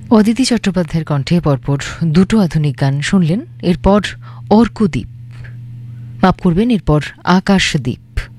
অদিতি চট্টোপাধ্যায়ের কণ্ঠে পরপর দুটো আধুনিক গান শুনলেন। এরপর অর্কদ্বীপ, মাপ করবেন, এরপর আকাশদ্বীপ।